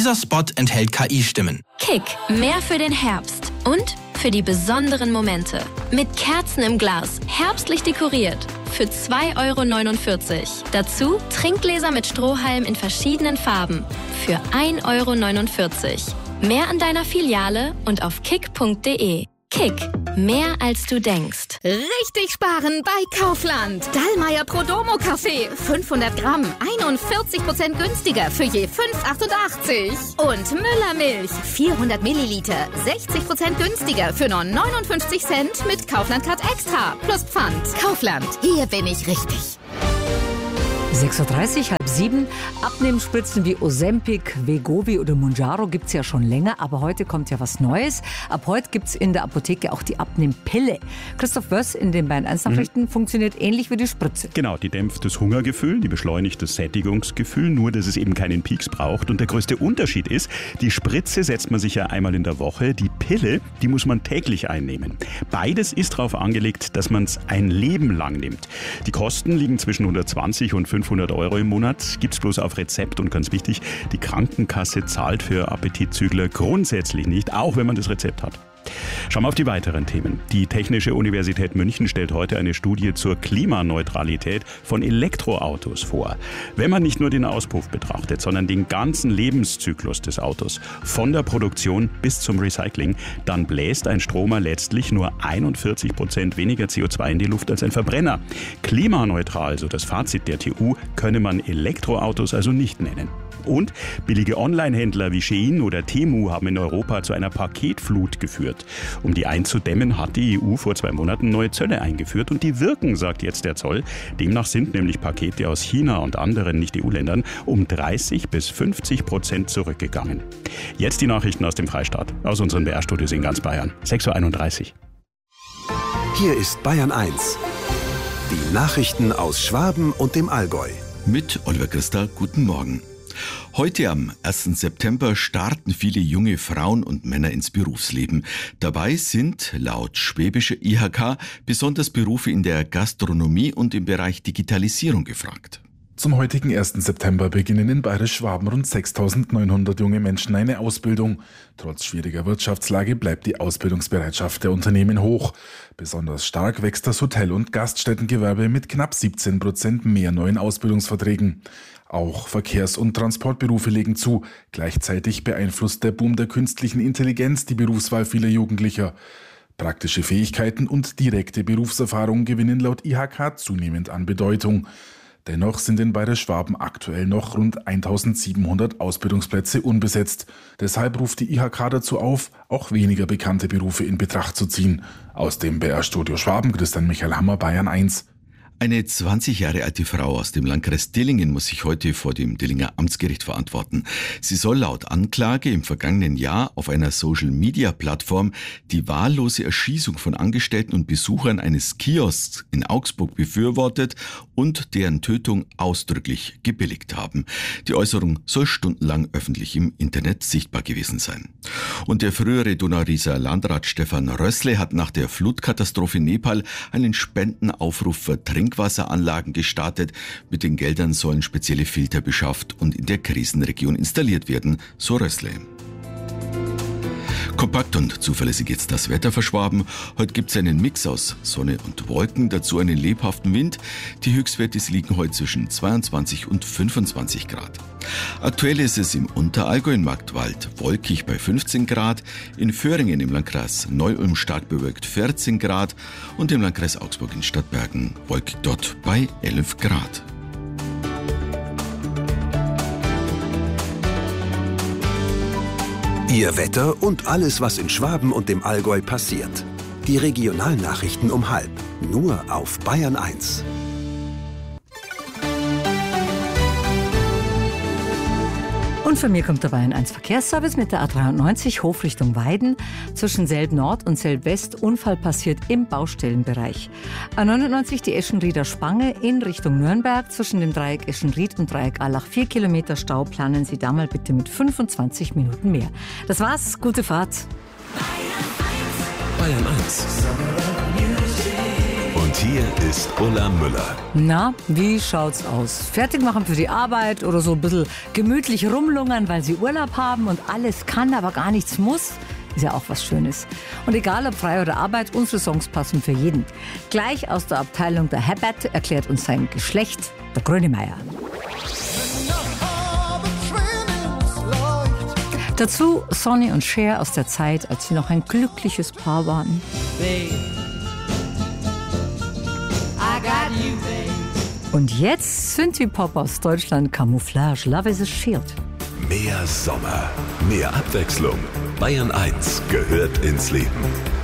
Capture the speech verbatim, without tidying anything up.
Dieser Spot enthält K I-Stimmen. Kick, mehr für den Herbst und für die besonderen Momente. Mit Kerzen im Glas, herbstlich dekoriert. Für zwei Euro neunundvierzig. Dazu Trinkgläser mit Strohhalm in verschiedenen Farben. Für ein Euro neunundvierzig. Mehr an deiner Filiale und auf kick punkt de. Kick, mehr als du denkst. Richtig sparen bei Kaufland. Dallmayr Prodomo Kaffee, fünfhundert Gramm, einundvierzig Prozent günstiger für je fünf Euro achtundachtzig. Und Müller Milch, vierhundert Milliliter, sechzig Prozent günstiger für nur neunundfünfzig Cent mit Kaufland Card Extra plus Pfand. Kaufland, hier bin ich richtig. sechs Uhr dreißig, halb sieben. Abnehmspritzen wie Ozempic, Wegovy oder Mounjaro gibt es ja schon länger, aber heute kommt ja was Neues. Ab heute gibt es in der Apotheke auch die Abnehmpille. Christoph Wöss in den Bayern eins Nachrichten mhm. funktioniert ähnlich wie die Spritze. Genau, die dämpft das Hungergefühl, die beschleunigt das Sättigungsgefühl, nur dass es eben keinen Peaks braucht. Und der größte Unterschied ist, die Spritze setzt man sich ja einmal in der Woche, die Pille, die muss man täglich einnehmen. Beides ist darauf angelegt, dass man es ein Leben lang nimmt. Die Kosten liegen zwischen hundertzwanzig und fünfhundert Euro im Monat, gibt es bloß auf Rezept und ganz wichtig, die Krankenkasse zahlt für Appetitzügler grundsätzlich nicht, auch wenn man das Rezept hat. Schauen wir auf die weiteren Themen. Die Technische Universität München stellt heute eine Studie zur Klimaneutralität von Elektroautos vor. Wenn man nicht nur den Auspuff betrachtet, sondern den ganzen Lebenszyklus des Autos, von der Produktion bis zum Recycling, dann bläst ein Stromer letztlich nur einundvierzig Prozent weniger C O zwei in die Luft als ein Verbrenner. Klimaneutral, so das Fazit der T U, könne man Elektroautos also nicht nennen. Und billige Online-Händler wie Shein oder Temu haben in Europa zu einer Paketflut geführt. Um die einzudämmen, hat die E U vor zwei Monaten neue Zölle eingeführt und die wirken, sagt jetzt der Zoll. Demnach sind nämlich Pakete aus China und anderen Nicht-E U-Ländern um dreißig bis fünfzig Prozent zurückgegangen. Jetzt die Nachrichten aus dem Freistaat, aus unseren B R-Studios in ganz Bayern. sechs Uhr einunddreißig. Hier ist Bayern eins. Die Nachrichten aus Schwaben und dem Allgäu. Mit Oliver Christa, guten Morgen. Heute am ersten September starten viele junge Frauen und Männer ins Berufsleben. Dabei sind laut schwäbischer I H K besonders Berufe in der Gastronomie und im Bereich Digitalisierung gefragt. Zum heutigen ersten September beginnen in Bayerisch-Schwaben rund sechstausendneunhundert junge Menschen eine Ausbildung. Trotz schwieriger Wirtschaftslage bleibt die Ausbildungsbereitschaft der Unternehmen hoch. Besonders stark wächst das Hotel- und Gaststättengewerbe mit knapp siebzehn Prozent mehr neuen Ausbildungsverträgen. Auch Verkehrs- und Transportberufe legen zu. Gleichzeitig beeinflusst der Boom der künstlichen Intelligenz die Berufswahl vieler Jugendlicher. Praktische Fähigkeiten und direkte Berufserfahrung gewinnen laut I H K zunehmend an Bedeutung. Dennoch sind in Bayerisch-Schwaben aktuell noch rund eintausendsiebenhundert Ausbildungsplätze unbesetzt. Deshalb ruft die I H K dazu auf, auch weniger bekannte Berufe in Betracht zu ziehen. Aus dem B R-Studio Schwaben, Christian Michael Hammer, Bayern eins. Eine zwanzig Jahre alte Frau aus dem Landkreis Dillingen muss sich heute vor dem Dillinger Amtsgericht verantworten. Sie soll laut Anklage im vergangenen Jahr auf einer Social-Media-Plattform die wahllose Erschießung von Angestellten und Besuchern eines Kiosks in Augsburg befürwortet und deren Tötung ausdrücklich gebilligt haben. Die Äußerung soll stundenlang öffentlich im Internet sichtbar gewesen sein. Und der frühere Donaurieser Landrat Stefan Rössle hat nach der Flutkatastrophe in Nepal einen Spendenaufruf für Trinkwasseranlagen gestartet. Mit den Geldern sollen spezielle Filter beschafft und in der Krisenregion installiert werden, so Rössle. Kompakt und zuverlässig jetzt das Wetter für Schwaben. Heute gibt es einen Mix aus Sonne und Wolken, dazu einen lebhaften Wind. Die Höchstwerte liegen heute zwischen zweiundzwanzig und fünfundzwanzig Grad. Aktuell ist es im Unterallgäu in Marktwald wolkig bei fünfzehn Grad, in Föhringen im Landkreis Neu-Ulm stark bewölkt vierzehn Grad und im Landkreis Augsburg in Stadtbergen wolkig dort bei elf Grad. Ihr Wetter und alles, was in Schwaben und dem Allgäu passiert. Die Regionalnachrichten um halb. Nur auf Bayern eins. Und von mir kommt der Bayern eins Verkehrsservice mit der A dreiundneunzig Hof Richtung Weiden. Zwischen Selb Nord und Selb West Unfall passiert im Baustellenbereich. A neunundneunzig die Eschenrieder Spange in Richtung Nürnberg. Zwischen dem Dreieck Eschenried und Dreieck Allach vier Kilometer Stau. Planen Sie da mal bitte mit fünfundzwanzig Minuten mehr. Das war's. Gute Fahrt. Bayern eins. Und Hier ist Ulla Müller. Na, wie schaut's aus? Fertig machen für die Arbeit oder so ein bisschen gemütlich rumlungern, weil sie Urlaub haben und alles kann, aber gar nichts muss? Ist ja auch was Schönes. Und egal ob frei oder Arbeit, unsere Songs passen für jeden. Gleich aus der Abteilung der Herbert erklärt uns sein Geschlecht der Grönemeyer. Dazu Sonny und Cher aus der Zeit, als sie noch ein glückliches Paar waren. Und jetzt Synthie-Pop aus Deutschland, Camouflage, Love is a Shield. Mehr Sommer, mehr Abwechslung. Bayern eins gehört ins Leben.